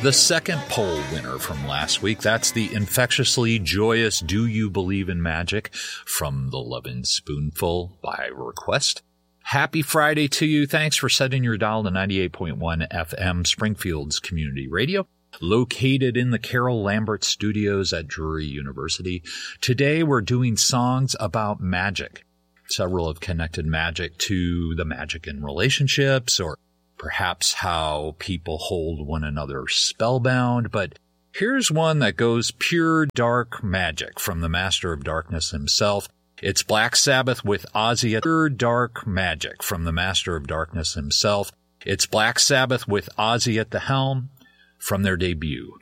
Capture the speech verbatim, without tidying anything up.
The second poll winner from last week, that's the infectiously joyous Do You Believe in Magic from the Lovin' Spoonful by request. Happy Friday to you. Thanks for setting your dial to ninety-eight point one F M, Springfield's community radio, located in the Carol Lambert Studios at Drury University. Today we're doing songs about magic. Several have connected magic to the magic in relationships, or perhaps how people hold one another spellbound. But here's one that goes pure dark magic from the Master of Darkness himself. It's Black Sabbath with Ozzy at pure dark magic from the Master of Darkness himself. It's Black Sabbath with Ozzy at the helm from their debut,